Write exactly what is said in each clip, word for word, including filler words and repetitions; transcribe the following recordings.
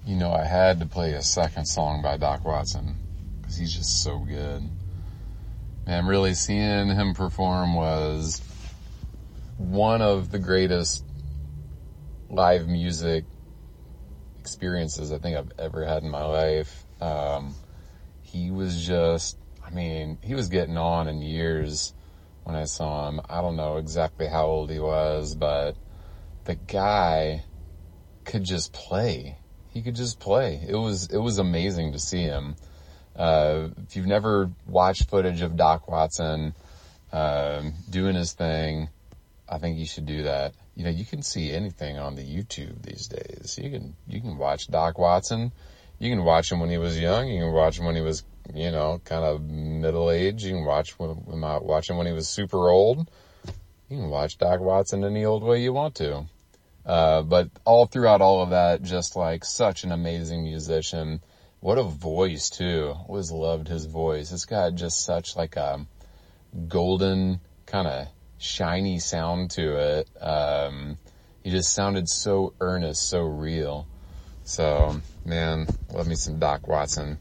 you know, I had to play a second song by Doc Watson because he's just so good. Man, really seeing him perform was one of the greatest live music experiences I think I've ever had in my life. Um, he was just, I mean, he was getting on in years when I saw him. I don't know exactly how old he was, but the guy could just play. He could just play. It was, it was amazing to see him. Uh, if you've never watched footage of Doc Watson, um, doing his thing, I think you should do that. You know, you can see anything on the YouTube these days. You can, you can watch Doc Watson. You can watch him when he was young. You can watch him when he was, you know, kind of middle age. You can watch when, watch him when he was super old. You can watch Doc Watson any old way you want to. Uh, but all throughout all of that, just like such an amazing musician. What a voice too. Always loved his voice. This guy had just such like a golden kind of shiny sound to it. Um, he just sounded so earnest, so real. So, man, love me some Doc Watson.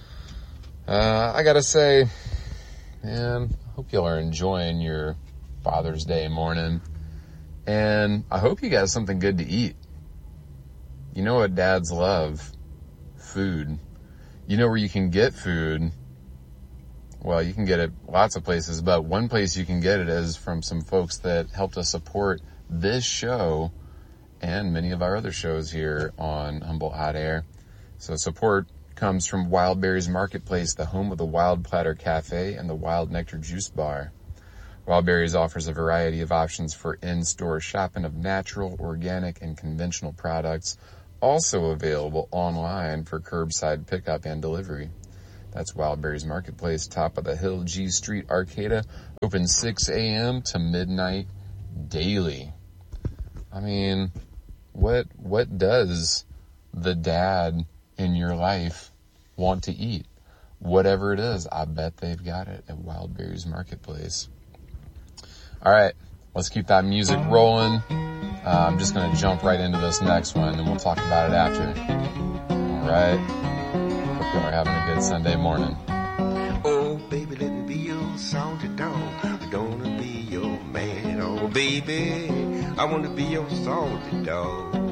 Uh, I gotta say, man, hope y'all are enjoying your Father's Day morning. And I hope you got something good to eat. You know what dads love? Food. You know where you can get food? Well, you can get it lots of places, but one place you can get it is from some folks that helped us support this show and many of our other shows here on Humboldt Hot Air. So support comes from Wild Berries Marketplace, the home of the Wild Platter Cafe and the Wild Nectar Juice Bar. Wild Berries offers a variety of options for in-store shopping of natural, organic, and conventional products, also available online for curbside pickup and delivery. That's Wild Berries Marketplace, top of the hill, G Street, Arcata, open six a.m. to midnight daily. I mean, what what does the dad in your life want to eat? Whatever it is, I bet they've got it at Wild Berries Marketplace. All right, let's keep that music rolling. Uh, I'm just going to jump right into this next one, and we'll talk about it after. All right. Hope y'all are having a good Sunday morning. Oh, baby, let me be your salty dog. I don't want to be your man at all. Baby, I want to be your salty dog.